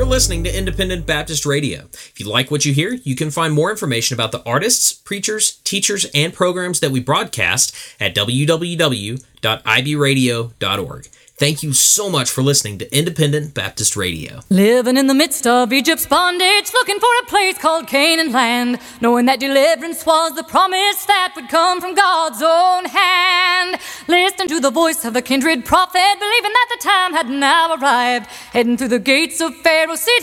listening to Independent Baptist Radio. If you like what you hear, you can find more information about the artists, preachers, teachers, and programs that we broadcast at www.ibradio.org. Thank you so much for listening to Independent Baptist Radio. Living in the midst of Egypt's bondage, looking for a place called Canaan land, knowing that deliverance was the promise that would come from God's own hand. Listening to the voice of a kindred prophet, believing that the time had now arrived, heading through the gates of Pharaoh's city.